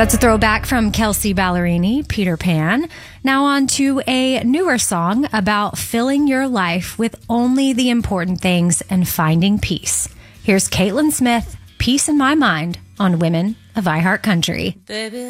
That's a throwback from Kelsea Ballerini, Peter Pan. Now on to a newer song about filling your life with only the important things and finding peace. Here's Caitlin Smith, Peace in My Mind, on Women of iHeart Country. Baby,